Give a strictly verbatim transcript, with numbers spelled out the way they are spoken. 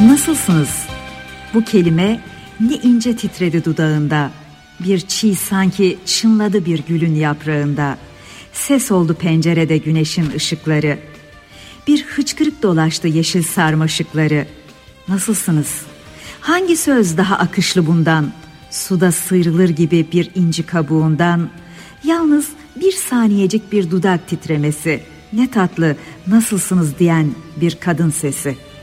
Nasılsınız? Bu kelime ne ince titredi dudağında. Bir çiğ sanki çınladı bir gülün yaprağında. Ses oldu pencerede güneşin ışıkları. Bir hıçkırık dolaştı yeşil sarmaşıkları. Nasılsınız? Hangi söz daha akışlı bundan? Suda sıyrılır gibi bir inci kabuğundan. Yalnız bir saniyecik bir dudak titremesi. Ne tatlı nasılsınız diyen bir kadın sesi.